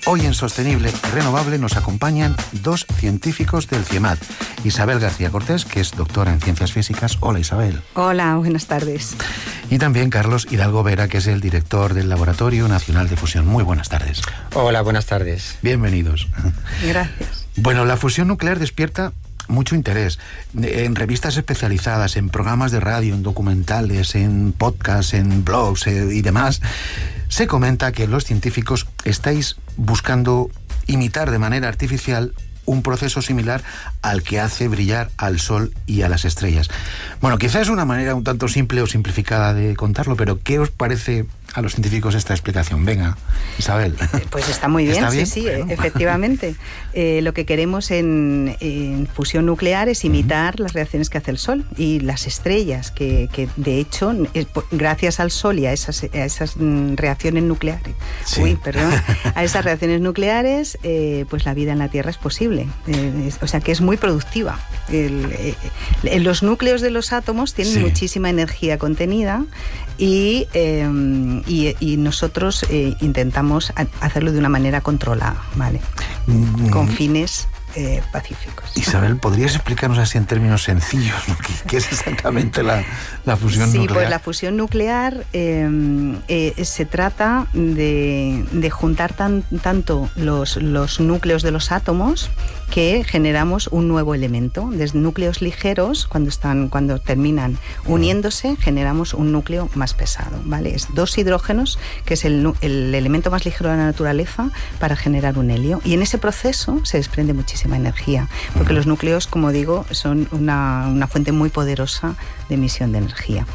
Hoy en Sostenible y Renovable nos acompañan dos científicos del CIEMAT. Isabel García Cortés, que es doctora en Ciencias Físicas. Hola, Isabel. Hola, buenas tardes. Y también Carlos Hidalgo Vera, que es el director del Laboratorio Nacional de Fusión. Muy buenas tardes. Hola, buenas tardes. Bienvenidos. Gracias. Bueno, la fusión nuclear despierta mucho interés en revistas especializadas, en programas de radio, en documentales, en podcasts, en blogs y demás. Se comenta que los científicos estáis buscando imitar de manera artificial un proceso similar al que hace brillar al Sol y a las estrellas. Bueno, quizás es una manera un tanto simple o simplificada de contarlo, pero ¿qué os parece a los científicos esta explicación? Venga, Isabel. Pues está muy bien, ¿Está bien? Sí, bueno, efectivamente. Lo que queremos en fusión nuclear es imitar las reacciones que hace el Sol y las estrellas, que de hecho, gracias al Sol y a esas reacciones nucleares, a esas reacciones nucleares, pues la vida en la Tierra es posible. O sea que es muy productiva. Los núcleos de los átomos tienen muchísima energía contenida y nosotros intentamos hacerlo de una manera controlada, ¿vale? Con fines pacíficos. Isabel, ¿podrías explicarnos así en términos sencillos qué es exactamente la fusión nuclear? Sí, pues la fusión nuclear se trata de juntar tanto los núcleos de los átomos que generamos un nuevo elemento. Desde núcleos ligeros, cuando terminan uniéndose, generamos un núcleo más pesado, ¿vale? Es dos hidrógenos, que es el elemento más ligero de la naturaleza, para generar un helio. Y en ese proceso se desprende muchísima energía, porque los núcleos, como digo, son una fuente muy poderosa de emisión de energía.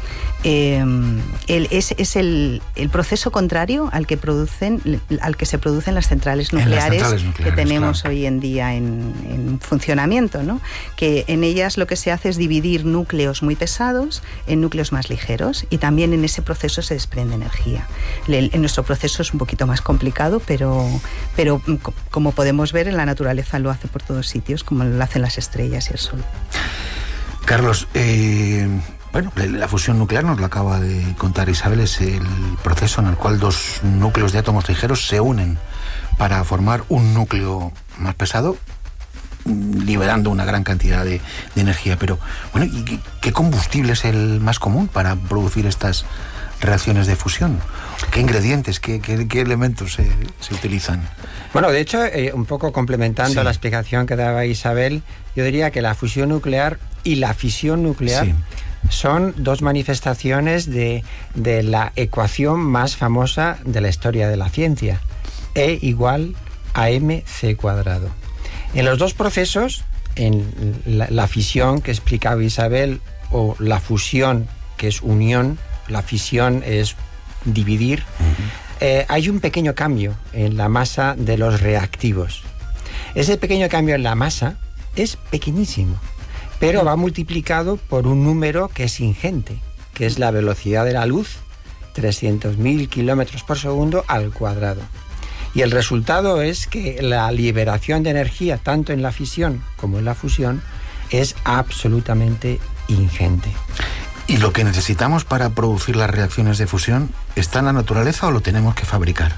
Es el proceso contrario al que se producen las centrales nucleares que tenemos hoy en día en funcionamiento, ¿no? Que en ellas lo que se hace es dividir núcleos muy pesados en núcleos más ligeros, y también en ese proceso se desprende energía. En nuestro proceso es un poquito más complicado, pero como podemos ver, en la naturaleza lo hace por todos sitios, como lo hacen las estrellas y el Sol. Carlos, bueno, la fusión nuclear, nos lo acaba de contar Isabel, es el proceso en el cual dos núcleos de átomos ligeros se unen para formar un núcleo más pesado, liberando una gran cantidad de energía. Pero, bueno, ¿y qué combustible es el más común para producir estas reacciones de fusión? ¿Qué ingredientes, qué elementos se utilizan? Bueno, de hecho, un poco complementando la explicación que daba Isabel, yo diría que la fusión nuclear y la fisión nuclear son dos manifestaciones de la ecuación más famosa de la historia de la ciencia. E igual a mc². En los dos procesos, en la fisión que explicaba Isabel, o la fusión, que es unión, la fisión es dividir, hay un pequeño cambio en la masa de los reactivos. Ese pequeño cambio en la masa es pequeñísimo, pero va multiplicado por un número que es ingente, que es la velocidad de la luz, 300.000 kilómetros por segundo al cuadrado. Y el resultado es que la liberación de energía, tanto en la fisión como en la fusión, es absolutamente ingente. ¿Y lo que necesitamos para producir las reacciones de fusión está en la naturaleza o lo tenemos que fabricar?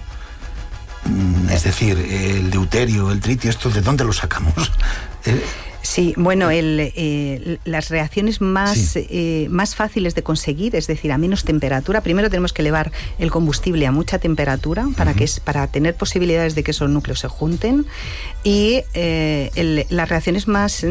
Es decir, el deuterio, el tritio, ¿esto de dónde lo sacamos? Sí, bueno, las reacciones más fáciles de conseguir, es decir, a menos temperatura. Primero tenemos que elevar el combustible a mucha temperatura para tener posibilidades de que esos núcleos se junten, y las reacciones más